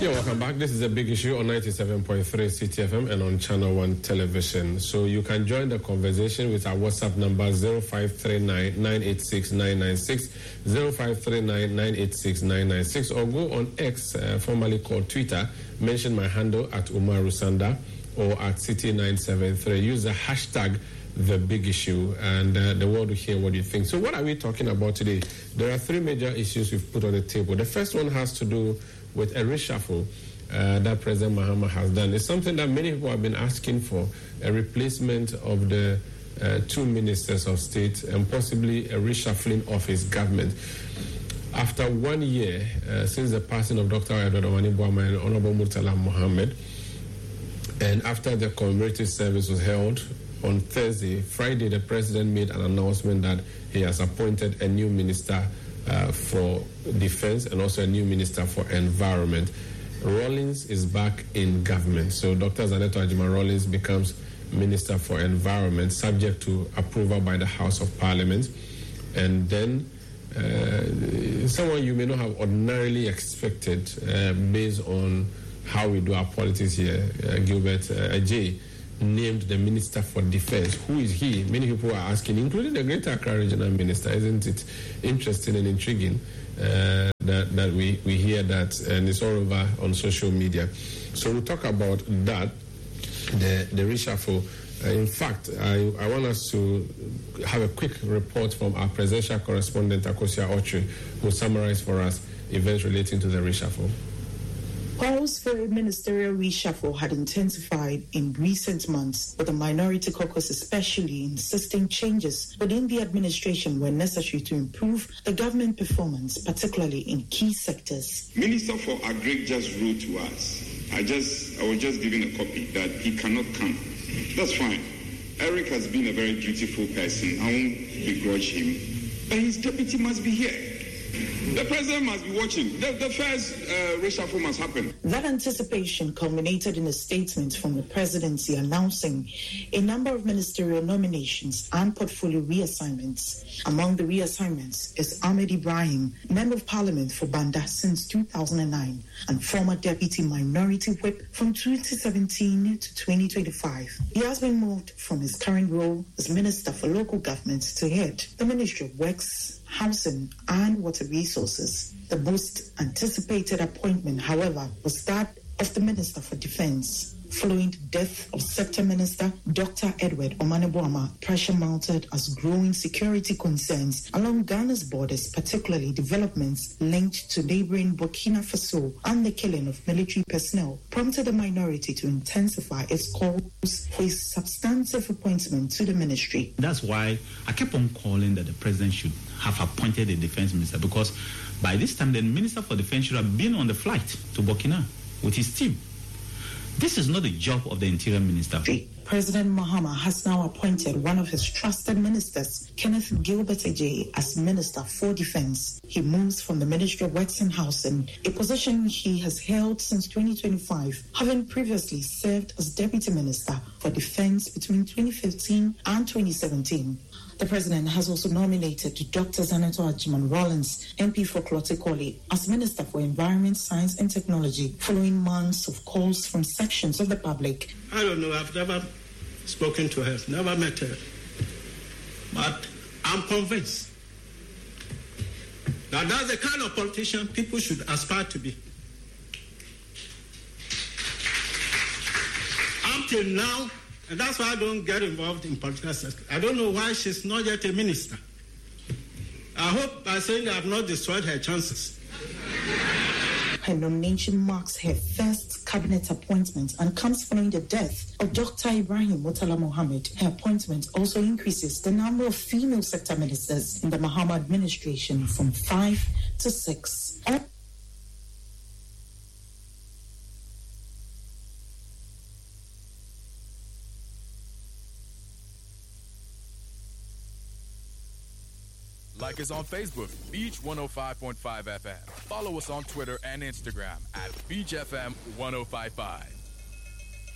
Yeah, welcome back. This is a big issue on 97.3 CTFM and on Channel 1 television. So you can join the conversation with our WhatsApp number 0539-986-996, 0539-986-996, or go on X, formerly called Twitter, mention my handle at Umar Rusanda or at City973. Use the hashtag The Big Issue, and the world will hear what you think. So what are we talking about today? There are three major issues we've put on the table. The first one has to do with a reshuffle that President Mahama has done. It's something that many people have been asking for, a replacement of the two ministers of state and possibly a reshuffling of his government. After 1 year since the passing of Dr. Edward Omani Boamah and Honorable Murtala Mohammed, and after the commemorative service was held on Friday, the president made an announcement that he has appointed a new minister for defense and also a new minister for environment. Rawlings is back in government. So Dr. Zaneto Agyeman-Rawlings becomes Minister for Environment, subject to approval by the House of Parliament. And then someone you may not have ordinarily expected based on how we do our politics here, Gilbert Ajay, named the Minister for Defense. Who is he? Many people are asking, including the Greater Accra Regional Minister. Isn't it interesting and intriguing that we hear that, and it's all over on social media. So we'll talk about that, the reshuffle. In fact, I want us to have a quick report from our presidential correspondent, Akosia Ochi, who will summarize for us events relating to the reshuffle. Calls for a ministerial reshuffle had intensified in recent months, with the minority caucus especially insisting changes within the administration were necessary to improve the government performance, particularly in key sectors. Minister for Agri just wrote to us. I was just given a copy that he cannot come. That's fine. Eric has been a very dutiful person. I won't begrudge him. But his deputy must be here. The president must be watching. The first reshuffle must happen. That anticipation culminated in a statement from the presidency announcing a number of ministerial nominations and portfolio reassignments. Among the reassignments is Ahmed Ibrahim, Member of Parliament for Banda since 2009 and former Deputy Minority Whip from 2017 to 2025. He has been moved from his current role as Minister for Local Government to head the Ministry of Works, Housing and Water Resources. The most anticipated appointment, however, was that of the Minister for Defense. Following the death of Sector Minister Dr. Edward Omani Boamah, pressure mounted as growing security concerns along Ghana's borders, particularly developments linked to neighboring Burkina Faso and the killing of military personnel, prompted the minority to intensify its calls for a substantive appointment to the ministry. That's why I kept on calling that the president should have appointed a defense minister, because by this time the Minister for Defense should have been on the flight to Burkina with his team. This is not the job of the Interior Minister. President Mahama has now appointed one of his trusted ministers, Kenneth Gilbert Ajay, as Minister for Defense. He moves from the Ministry of Works and Housing, a position he has held since 2025, having previously served as Deputy Minister for Defense between 2015 and 2017. The president has also nominated Dr. Zaneto Agyeman-Rawlings, MP for Klote-Kwole, as Minister for Environment, Science and Technology, following months of calls from sections of the public. I don't know, I've never spoken to her, never met her. But I'm convinced that that's the kind of politician people should aspire to be. Up till now, and that's why I don't get involved in political sector. I don't know why she's not yet a minister. I hope by saying I have not destroyed her chances. Her nomination marks her first cabinet appointment and comes following the death of Dr. Ibrahim Murtala Mohammed. Her appointment also increases the number of female sector ministers in the Mahama administration from 5 to 6. Like us on Facebook, Beach 105.5 FM. Follow us on Twitter and Instagram at Beach FM 1055.